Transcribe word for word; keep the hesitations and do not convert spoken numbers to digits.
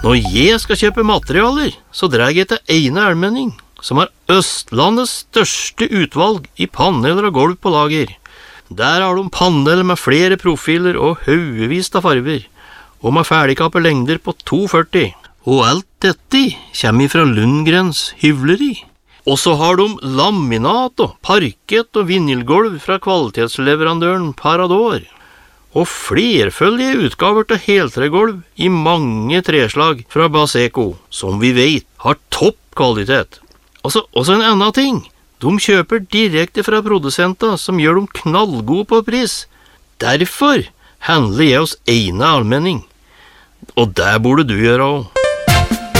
Når jeg skal kjøpe materialer, så drar jeg til Eine Almenning, som har Østlandets største utvalg i paneler og gulv på lager. Der har de paneler med flere profiler og haugevis av farver, og med ferdigkappe lengder på to førti. Og alt dette kommer fra Lundgrens hyvleri. Og så har de laminat og parkett og vinylgolv fra kvalitetsleverandøren Parador. Og flerføldige utgaver til heltregolv i mange treslag fra Baseco, som vi vet har topp kvalitet. Og så en annen ting, de kjøper direkte fra produsenter som gjør dem knallgode på pris. Derfor handler jeg hos Eine Almenning. Og det burde du gjøre også.